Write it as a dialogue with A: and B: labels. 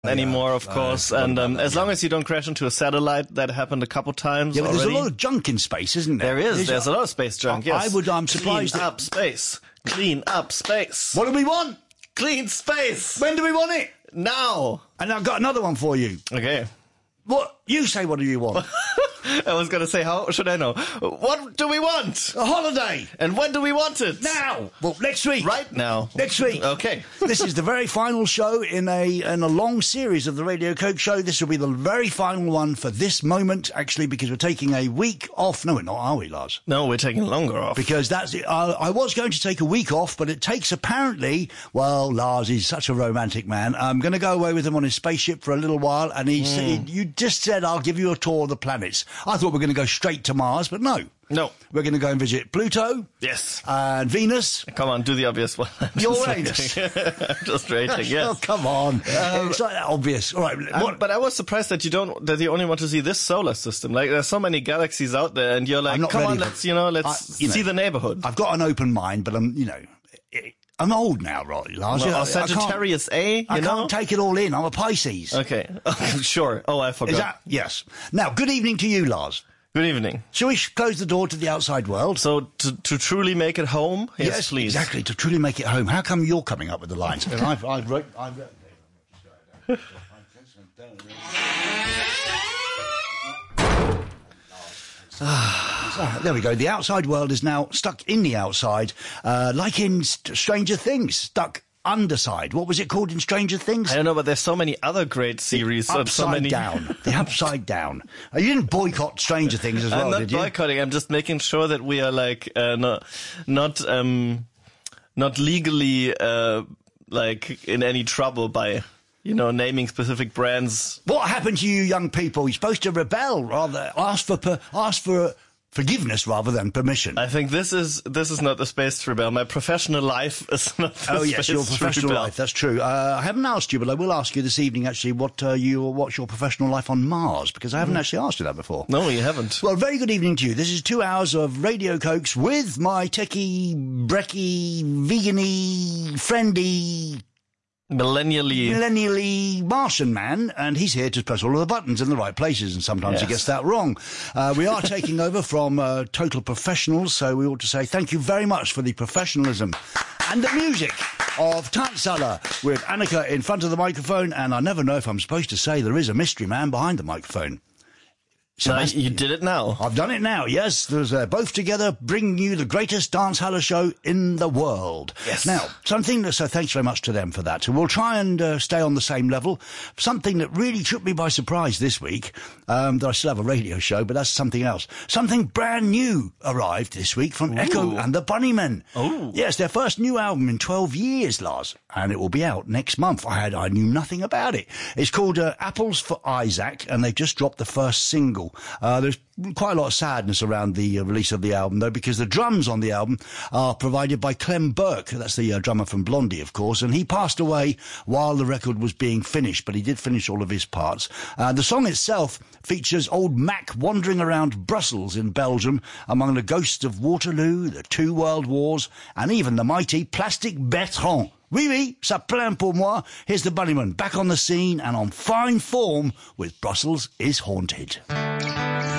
A: anymore, of course, and as long as you don't crash into a satellite, that happened a couple times.
B: Yeah, but
A: already.
B: there's a lot of junk in space, isn't there?
A: There's a lot of space junk. Yes,
B: I'm surprised.
A: Clean up space. Clean up space.
B: What do we want?
A: Clean space.
B: When do we want it?
A: Now.
B: And I've got another one for you.
A: Okay.
B: What? You say, what do you want?
A: I was going to say, how should I know? What do we want?
B: A holiday.
A: And when do we want it?
B: Now. Well, next week.
A: Right now.
B: Next week.
A: Okay.
B: This is the very final show in a long series of the Radio Coke Show. This will be the very final one for this moment, actually, because we're taking a week off. No, we're not, are we, Lars?
A: No, we're taking longer off.
B: Because that's it. I was going to take a week off, but it takes apparently, well, Lars is such a romantic man. I'm going to go away with him on his spaceship for a little while, and you just said, I'll give you a tour of the planets. I thought we were going to go straight to Mars, but no.
A: No.
B: We're going to go and visit Pluto.
A: Yes.
B: And Venus.
A: Come on, do the obvious one.
B: Uranus.
A: I'm just rating, yes.
B: Oh, come on. It's not that obvious. All right.
A: But I was surprised that you only want to see this solar system. Like, there's so many galaxies out there, and you're like, come on, let's see the neighborhood.
B: I've got an open mind, but I'm old now, right, Lars?
A: Well, Sagittarius A,
B: I can't take it all in. I'm a Pisces.
A: Okay. Sure. Oh, I forgot.
B: Yes. Now, good evening to you, Lars.
A: Good evening.
B: Shall we close the door to the outside world?
A: So, to truly make it home? Yes, please.
B: Exactly, to truly make it home. How come you're coming up with the lines? There we go. The outside world is now stuck in the outside, like in Stranger Things, stuck underside. What was it called in Stranger Things?
A: I don't know, but there's so many other great series.
B: Upside Down. The Upside Down. You didn't boicott Stranger Things as well, did you?
A: I'm not boycotting. I'm just making sure that we are like not legally like in any trouble by naming specific brands.
B: What happened to you young people? You're supposed to rebel, rather ask for forgiveness rather than permission.
A: I think this is not the space to rebel. My professional life is not the space to rebel. Oh yes,
B: your professional life. That's true. I haven't asked you, but I will ask you this evening. Actually, what's your professional life on Mars? Because I haven't actually asked you that before.
A: No, you haven't.
B: Well, very good evening to you. This is 2 hours of Radio Cokes with my techie, brecky, vegan-y, friendly, millennially Martian man, and he's here to press all of the buttons in the right places, and sometimes he gets that wrong. We are taking over from total professionals, so we ought to say thank you very much for the professionalism and the music of Tanzala with Annika in front of the microphone, and I never know if I'm supposed to say there is a mystery man behind the microphone.
A: So you did it now.
B: I've done it now, yes. There's both together bringing you the greatest dance halla show in the world.
A: Yes.
B: Now, so thanks very much to them for that. We'll try and stay on the same level. Something that really took me by surprise this week, that I still have a radio show, but that's something else. Something brand new arrived this week from Echo and the Bunnymen.
A: Oh.
B: Yes, their first new album in 12 years, Lars, and it will be out next month. I knew nothing about it. It's called Apples for Isaac, and they've just dropped the first single. There's quite a lot of sadness around the release of the album, though, because the drums on the album are provided by Clem Burke. That's the drummer from Blondie, of course, and he passed away while the record was being finished, but he did finish all of his parts. The song itself features old Mac wandering around Brussels in Belgium among the ghosts of Waterloo, the 2 World Wars, and even the mighty Plastic Bertrand. Oui, oui, ça plaint pour moi. Here's the Bunnymen back on the scene and on fine form with Brussels is Haunted.